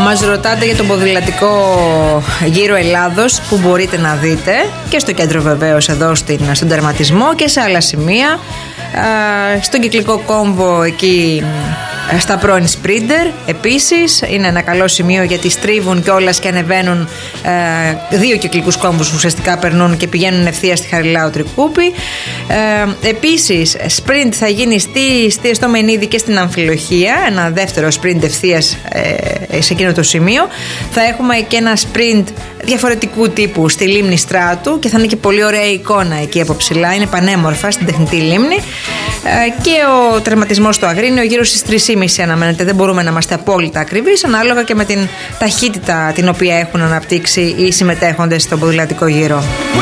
Μας ρωτάτε για τον ποδηλατικό γύρο Ελλάδος που μπορείτε να δείτε και στο κέντρο βεβαίως εδώ στον τερματισμό και σε άλλα σημεία. Στον κυκλικό κόμβο εκεί στα πρώην Σπρίντερ επίσης είναι ένα καλό σημείο, γιατί στρίβουν κιόλας και ανεβαίνουν δύο κυκλικούς κόμβους, ουσιαστικά περνούν και πηγαίνουν ευθείας στη Χαριλάου Τρικούπη. Επίσης sprint θα γίνει στο Μενίδη και στην Αμφιλοχία, ένα δεύτερο sprint ευθείας σε εκείνο το σημείο. Θα έχουμε και ένα sprint διαφορετικού τύπου στη λίμνη Στράτου και θα είναι και πολύ ωραία εικόνα εκεί από ψηλά, είναι πανέμορφα στην τεχνητή λίμνη. Και ο τερματισμός στο Αγρίνιο γύρω στις 3.30 αναμένεται. Δεν μπορούμε να είμαστε απόλυτα ακριβείς, ανάλογα και με την ταχύτητα την οποία έχουν αναπτύξει οι συμμετέχοντες στον ποδηλατικό γύρο.